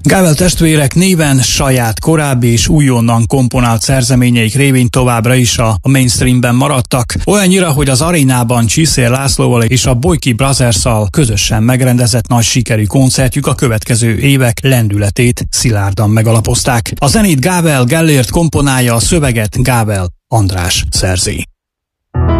Gábel testvérek néven saját korábbi és újonnan komponált szerzeményeik révén továbbra is a mainstreamben maradtak, olyannyira, hogy az arénában Csiszér Lászlóval és a Boyki Brothers-szal közösen megrendezett nagy sikerű koncertjük a következő évek lendületét szilárdan megalapozták. A zenét Gábel Gellért komponálja, a szöveget Gábel András szerzi.